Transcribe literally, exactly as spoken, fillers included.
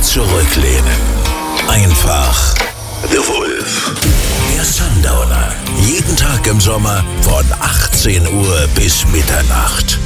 zurücklehnen. Einfach The Wolf. Der Sundowner. Jeden Tag im Sommer von achtzehn Uhr bis Mitternacht.